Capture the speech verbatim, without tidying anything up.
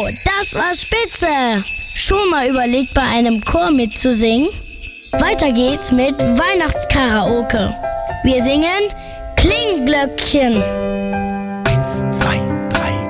das war spitze! Schon mal überlegt, bei einem Chor mitzusingen? Weiter geht's mit Weihnachtskaraoke. Wir singen Klingglöckchen. Eins, zwei, drei.